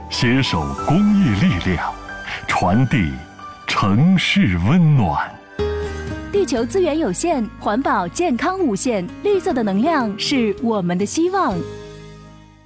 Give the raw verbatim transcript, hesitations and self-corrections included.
携手公益力量，传递城市温暖。 地球资源有限，环保健康无限，绿色的能量是我们的希望。